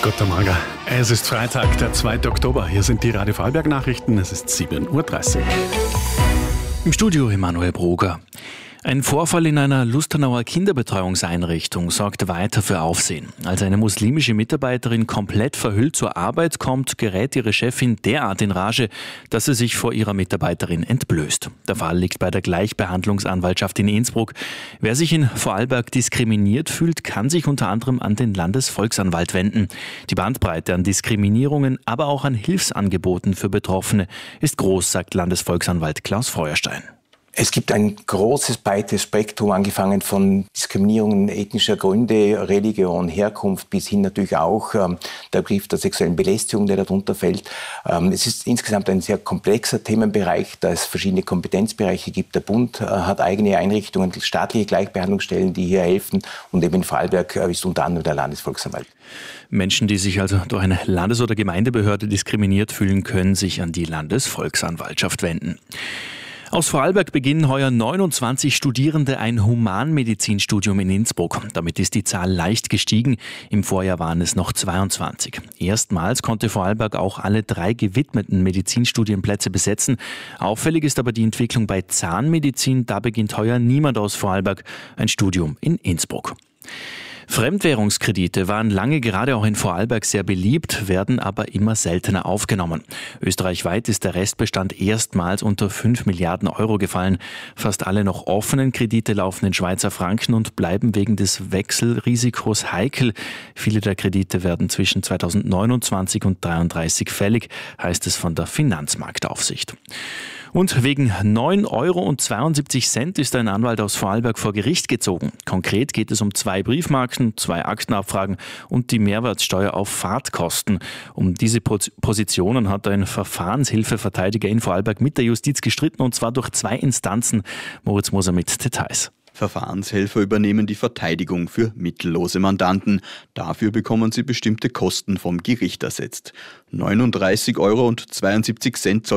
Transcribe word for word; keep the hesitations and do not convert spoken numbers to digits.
Guten Morgen. Es ist Freitag, der zweite Oktober. Hier sind die Radio Vorarlberg-Nachrichten. Es ist sieben Uhr dreißig. Im Studio Emanuel Broger. Ein Vorfall in einer Lustenauer Kinderbetreuungseinrichtung sorgt weiter für Aufsehen. Als eine muslimische Mitarbeiterin komplett verhüllt zur Arbeit kommt, gerät ihre Chefin derart in Rage, dass sie sich vor ihrer Mitarbeiterin entblößt. Der Fall liegt bei der Gleichbehandlungsanwaltschaft in Innsbruck. Wer sich in Vorarlberg diskriminiert fühlt, kann sich unter anderem an den Landesvolksanwalt wenden. Die Bandbreite an Diskriminierungen, aber auch an Hilfsangeboten für Betroffene ist groß, sagt Landesvolksanwalt Klaus Feuerstein. Es gibt ein großes, breites Spektrum, angefangen von Diskriminierungen ethnischer Gründe, Religion, Herkunft, bis hin natürlich auch ähm, der Begriff der sexuellen Belästigung, der darunter fällt. Ähm, es ist insgesamt ein sehr komplexer Themenbereich, da es verschiedene Kompetenzbereiche gibt. Der Bund äh, hat eigene Einrichtungen, staatliche Gleichbehandlungsstellen, die hier helfen. Und eben in Vorarlberg äh, ist unter anderem der Landesvolksanwalt. Menschen, die sich also durch eine Landes- oder Gemeindebehörde diskriminiert fühlen, können sich an die Landesvolksanwaltschaft wenden. Aus Vorarlberg beginnen heuer neunundzwanzig Studierende ein Humanmedizinstudium in Innsbruck. Damit ist die Zahl leicht gestiegen. Im Vorjahr waren es noch zweiundzwanzig. Erstmals konnte Vorarlberg auch alle drei gewidmeten Medizinstudienplätze besetzen. Auffällig ist aber die Entwicklung bei Zahnmedizin. Da beginnt heuer niemand aus Vorarlberg ein Studium in Innsbruck. Fremdwährungskredite waren lange gerade auch in Vorarlberg sehr beliebt, werden aber immer seltener aufgenommen. Österreichweit ist der Restbestand erstmals unter fünf Milliarden Euro gefallen. Fast alle noch offenen Kredite laufen in Schweizer Franken und bleiben wegen des Wechselrisikos heikel. Viele der Kredite werden zwischen zweitausendneunundzwanzig und zweitausenddreißig fällig, heißt es von der Finanzmarktaufsicht. Und wegen neun Euro und zweiundsiebzig Cent ist ein Anwalt aus Vorarlberg vor Gericht gezogen. Konkret geht es um zwei Briefmarken, zwei Aktenabfragen und die Mehrwertsteuer auf Fahrtkosten. Um diese Positionen hat ein Verfahrenshilfeverteidiger in Vorarlberg mit der Justiz gestritten, und zwar durch zwei Instanzen. Moritz Moser mit Details. Verfahrenshelfer übernehmen die Verteidigung für mittellose Mandanten. Dafür bekommen sie bestimmte Kosten vom Gericht ersetzt. neununddreißig Euro und zweiundsiebzig Cent soll